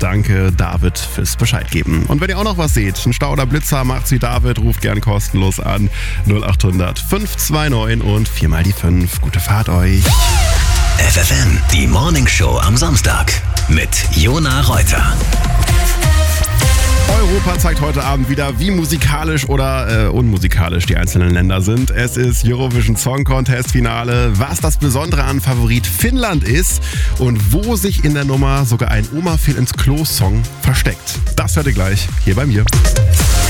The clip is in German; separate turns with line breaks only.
Danke, David, fürs Bescheid geben. Und wenn ihr auch noch was seht, ein Stau oder Blitzer, macht's wie David, ruft gern kostenlos an 0800 529 und 4 mal die 5. Gute Fahrt euch.
FFN, die Morningshow am Samstag mit Jona Reuter.
Europa zeigt heute Abend wieder, wie musikalisch oder unmusikalisch die einzelnen Länder sind. Es ist Eurovision Song Contest Finale, was das Besondere an Favorit Finnland ist und wo sich in der Nummer sogar ein Oma-Fehlt ins Klo-Song versteckt. Das hört ihr gleich hier bei mir.